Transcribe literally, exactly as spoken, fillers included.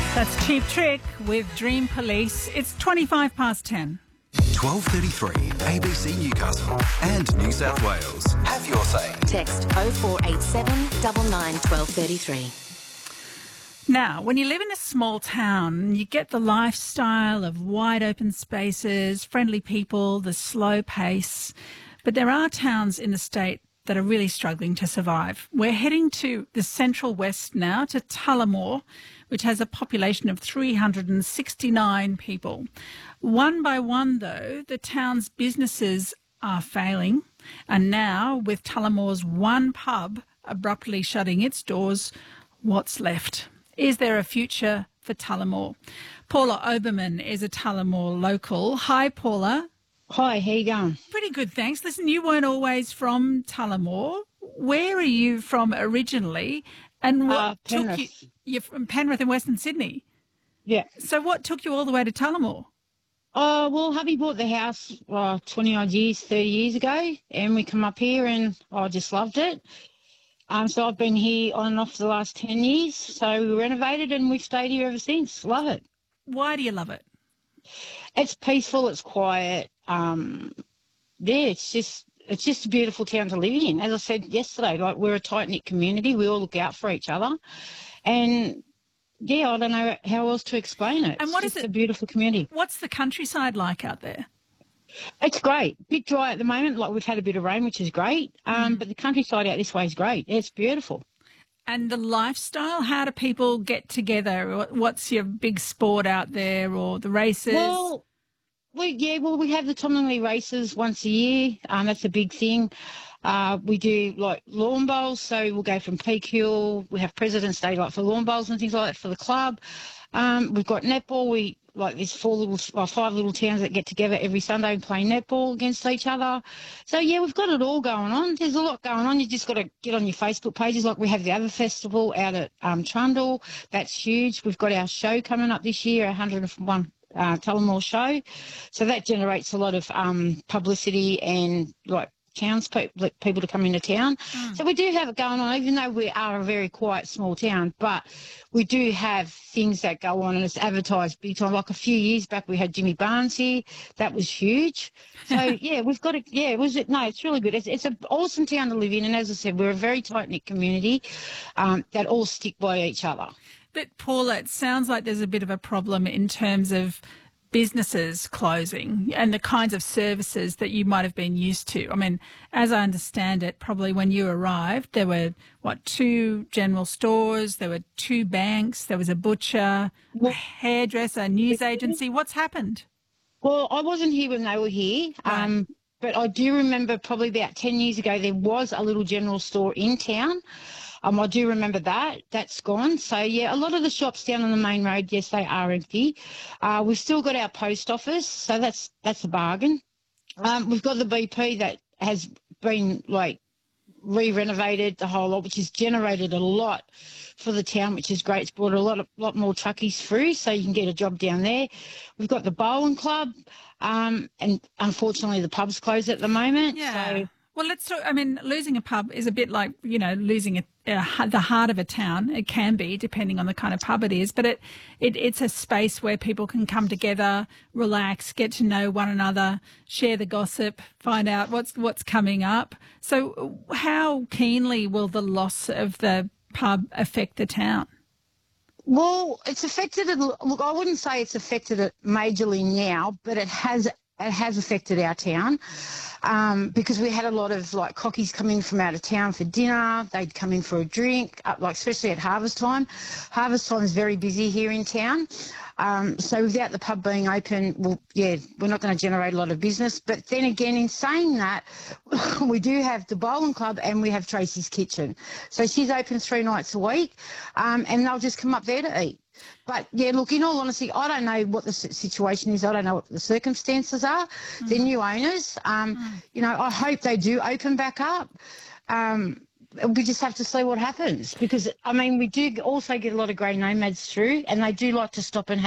That's Cheap Trick with Dream Police. It's twenty-five past ten. twelve thirty-three, A B C Newcastle and New South Wales. Have your say. Text oh four eight seven nine nine one two three three. Now, when you live in a small town, you get the lifestyle of wide open spaces, friendly people, the slow pace. But there are towns in the state that are really struggling to survive. We're heading to the central west now, to Tullamore, which has a population of three hundred sixty-nine people. One by one, though, the town's businesses are failing. And now, with Tullamore's one pub abruptly shutting its doors, what's left? Is there a future for Tullamore? Paula Oberman is a Tullamore local. Hi, Paula. Hi, how you going? Pretty good, thanks. Listen, you weren't always from Tullamore. Where are you from originally? And what Uh, took Penrith. you? You're from Penrith in Western Sydney. Yeah. So what took you all the way to Tullamore? Oh, well, hubby bought the house uh, twenty odd years, thirty years ago, and we come up here and I just loved it. Um, so I've been here on and off for the last ten years. So we renovated and we've stayed here ever since. Love it. Why do you love it? It's peaceful, it's quiet. Um, yeah, it's just it's just a beautiful town to live in. As I said yesterday, like we're a tight-knit community. We all look out for each other. And, yeah, I don't know how else to explain it. And what it's is just it- a beautiful community. What's the countryside like out there? It's great. Bit dry at the moment. Like we've had a bit of rain, which is great. Um, But the countryside out this way is great. It's beautiful. And the lifestyle, how do people get together? What- What's your big sport out there, or the races? Well, we yeah, well we have the Tomlingley races once a year. Um, that's a big thing. Uh, we do like lawn bowls, so we'll go from Peak Hill. We have President's Day like for lawn bowls and things like that for the club. Um, we've got netball. We like there's four little, well, five little towns that get together every Sunday and play netball against each other. So yeah, we've got it all going on. There's a lot going on. You just got to get on your Facebook pages. Like we have the other festival out at um, Trundle. That's huge. We've got our show coming up this year, our one hundred and one uh, Tullamore show. So that generates a lot of um, publicity and like townspeople people to come into town. Mm. So we do have it going on, even though we are a very quiet small town, but we do have things that go on and it's advertised big time. Like a few years back we had Jimmy Barnes here. That was huge. So yeah, we've got it. Yeah, it was no, it's really good. It's, it's an awesome town to live in, and as I said, we're a very tight-knit community um, that all stick by each other. But Paula, it sounds like there's a bit of a problem in terms of businesses closing and the kinds of services that you might have been used to. I mean, as I understand it, probably when you arrived, there were, what, two general stores, there were two banks, there was a butcher, a hairdresser, a news agency. What's happened? Well, I wasn't here when they were here, Right. um, but I do remember probably about ten years ago there was a little general store in town. Um, I do remember that. That's gone. So, yeah, a lot of the shops down on the main road, yes, they are empty. Uh, we've still got our post office, so that's that's a bargain. Um, we've got the B P that has been, like, re-renovated the whole lot, which has generated a lot for the town, which is great. It's brought a lot of, lot more truckies through, so you can get a job down there. We've got the bowling club, um, and unfortunately the pub's closed at the moment. So, Well, let's talk. I mean, losing a pub is a bit like, you know, losing a, a, the heart of a town. It can be, depending on the kind of pub it is, but it, it it's a space where people can come together, relax, get to know one another, share the gossip, find out what's what's coming up. So how keenly will the loss of the pub affect the town? well, it's affected it. Look, I wouldn't say it's affected it majorly now, but it has it has affected our town. Um, because we had a lot of like cockies come in from out of town for dinner. They'd come in for a drink, uh, like especially at harvest time. Harvest time is very busy here in town. Um, so without the pub being open, well, yeah, we're not going to generate a lot of business. But then again, in saying that, we do have the bowling club and we have Tracy's Kitchen. So she's open three nights a week, um, and they'll just come up there to eat. But, yeah, look, in all honesty, I don't know what the s- situation is. I don't know what the circumstances are. Mm. They're new owners. Um, mm. You know, I hope they do open back up. Um, we just have to see what happens because, I mean, we do also get a lot of grey nomads through and they do like to stop and have